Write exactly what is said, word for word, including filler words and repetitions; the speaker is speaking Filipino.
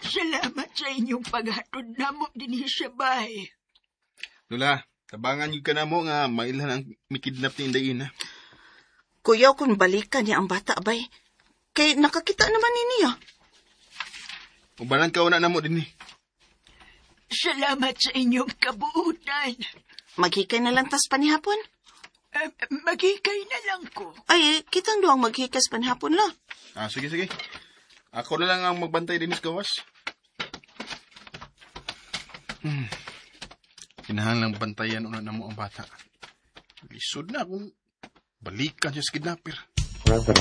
Salamat sa inyong paghatod namo dinhi sa bahay. Lula, tabangan yung ka na mo nga mailan ang mikidnap ni Inday Ina. Kuya, kung balikan niya ang bata, bay, kay nakakita naman ni niya. Ubanan ka una na mo din eh. Salamat sa inyong kabuutan. Maghikay na lang tas panihapon? Uh, magikay na lang ko. Ay, kitang doang maghikas panihapon la. Ah, sige, sige. Ako na lang ang magbantay din sa gawas. Hmm. Kinahanglang bantayan una na mo ang bata. Lisod na kung balikan siya sa kidnapper.